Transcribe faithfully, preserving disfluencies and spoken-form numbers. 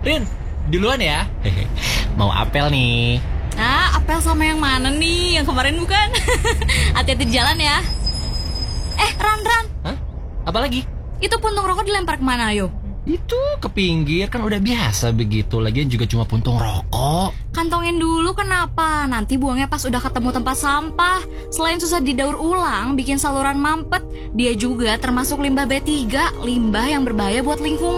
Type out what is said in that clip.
Rin, duluan ya. Mau apel nih. Ah, apel sama yang mana nih? Yang kemarin bukan? Hati-hati di jalan ya. Eh, Ran, Ran. Hah? Apa lagi? Itu puntung rokok dilempar kemana, ayo? Itu ke pinggir, kan udah biasa begitu. Lagian juga cuma puntung rokok. Kantongin dulu, kenapa? Nanti buangnya pas udah ketemu tempat sampah. Selain susah didaur ulang, bikin saluran mampet, dia juga termasuk limbah B tiga, limbah yang berbahaya buat lingkungan.